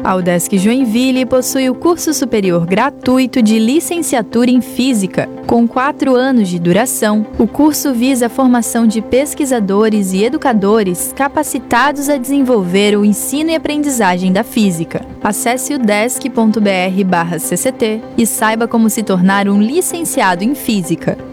A UDESC Joinville possui o curso superior gratuito de licenciatura em Física. Com 4 anos de duração, o curso visa a formação de pesquisadores e educadores capacitados a desenvolver o ensino e aprendizagem da física. Acesse udesc.br/cct e saiba como se tornar um licenciado em Física.